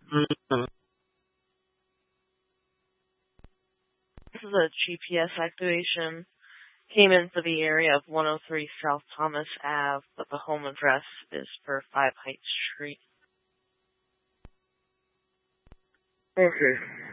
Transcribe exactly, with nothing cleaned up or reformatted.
Mm-hmm. This is a G P S activation. Came in for the area of one oh three South Thomas Avenue, but the home address is for five Heights Street. Okay.